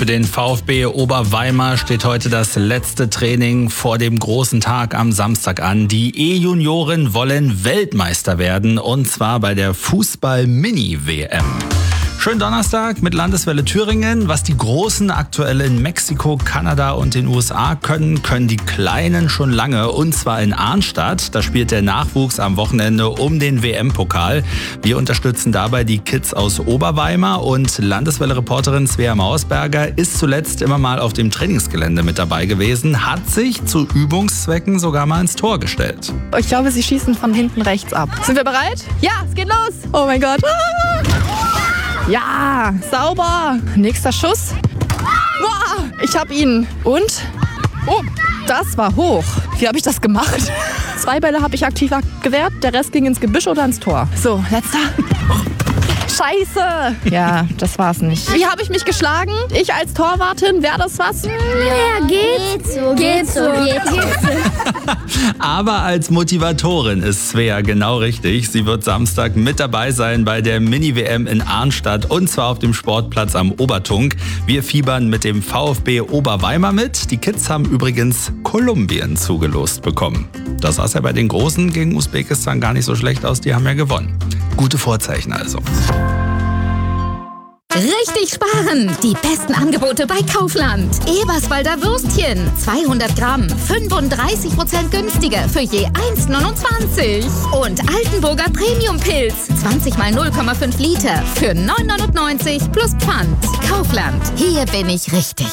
Für den VfB Oberweimar steht heute das letzte Training vor dem großen Tag am Samstag an. Die E-Junioren wollen Weltmeister werden, und zwar bei der Fußball-Mini-WM. Schönen Donnerstag mit Landeswelle Thüringen. Was die Großen aktuell in Mexiko, Kanada und den USA können die Kleinen schon lange. Und zwar in Arnstadt. Da spielt der Nachwuchs am Wochenende um den WM-Pokal. Wir unterstützen dabei die Kids aus Oberweimar. Und Landeswelle-Reporterin Svea Mausberger ist zuletzt immer mal auf dem Trainingsgelände mit dabei gewesen. Hat sich zu Übungszwecken sogar mal ins Tor gestellt. Ich glaube, sie schießen von hinten rechts ab. Sind wir bereit? Ja, es geht los. Oh mein Gott. Ja, sauber. Nächster Schuss. Boah, ich hab ihn. Und? Oh, das war hoch. Wie habe ich das gemacht? 2 Bälle habe ich aktiv gewehrt, der Rest ging ins Gebüsch oder ins Tor. So, letzter. Scheiße. Ja, das war's nicht. Wie habe ich mich geschlagen? Ich als Torwartin, wäre das was? Ja, geht so. Aber als Motivatorin ist Svea genau richtig. Sie wird Samstag mit dabei sein bei der Mini-WM in Arnstadt, und zwar auf dem Sportplatz am Obertunk. Wir fiebern mit dem VfB Oberweimar mit. Die Kids haben übrigens Kolumbien zugelost bekommen. Das sah ja bei den Großen gegen Usbekistan gar nicht so schlecht aus. Die haben ja gewonnen. Gute Vorzeichen also. Richtig sparen! Die besten Angebote bei Kaufland. Eberswalder Würstchen, 200 Gramm, 35% günstiger für je 1,29. Und Altenburger Premium-Pilz, 20 mal 0,5 Liter für 9,99 plus Pfand. Kaufland, hier bin ich richtig.